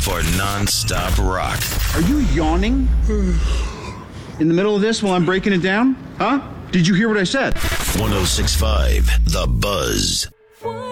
for non-stop rock. Are you yawning in the middle of this while I'm breaking it down? Huh? Did you hear what I said? 106.5 The Buzz.